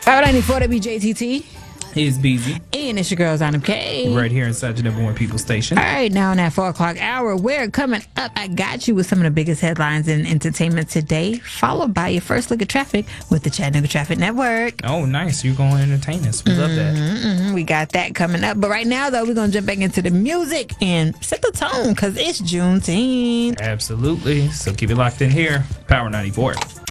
Power 94 WJTT. He's Beezy. And it's your girl, Zainab K. Right here inside your number one people station. All right, now in that 4 o'clock hour, we're coming up. I got you with some of the biggest headlines in entertainment today, followed by your first look at traffic with the Chattanooga Traffic Network. Oh, nice. You're going to entertain us. We love that. We got that coming up. But right now, though, we're going to jump back into the music and set the tone because it's Juneteenth. Absolutely. So keep it locked in here. Power 94.